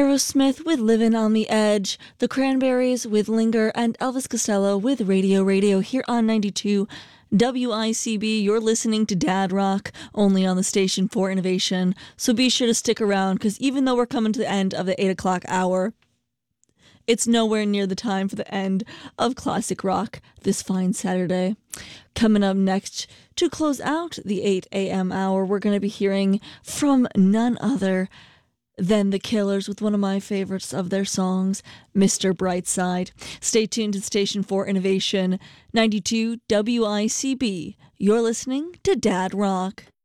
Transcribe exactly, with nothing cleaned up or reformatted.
Aerosmith with Livin' on the Edge, The Cranberries with Linger, and Elvis Costello with Radio Radio here on ninety-two W I C B. You're listening to Dad Rock, only on the station for innovation. So be sure to stick around, because even though we're coming to the end of the eight o'clock hour, it's nowhere near the time for the end of classic rock this fine Saturday. Coming up next, to close out the eight a.m. hour, we're going to be hearing from none other than The Killers with one of my favorites of their songs, Mister Brightside. Stay tuned to Station for Innovation, ninety-two W I C B. You're listening to Dad Rock.